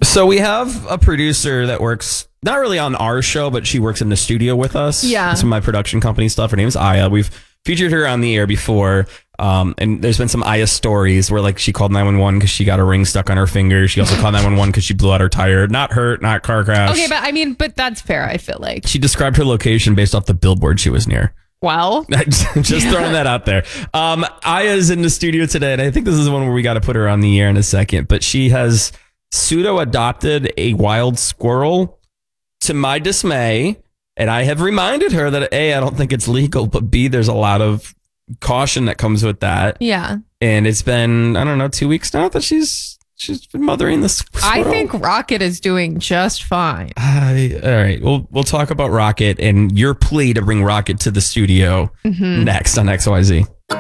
So we have a producer that works not really on our show, but she works in the studio with us. Yeah. Some of my production company stuff. Her name is Aya. We've featured her on the air before. And there's been some Aya stories where like she called 911 because she got a ring stuck on her finger. She also called 911 because she blew out her tire. Not hurt, not car crash. Okay, but that's fair, I feel like. She described her location based off the billboard she was near. Well, just throwing that out there. Aya's in the studio today, and I think this is one where we got to put her on the air in a second. But she has pseudo adopted a wild squirrel, to my dismay. And I have reminded her that A, I don't think it's legal, but B, there's a lot of caution that comes with that. yeah. And it's been, I don't know, 2 weeks now that she's been mothering this squirrel. I think Rocket is doing just fine. All right. We'll talk about Rocket and your plea to bring Rocket to the studio next on XYZ.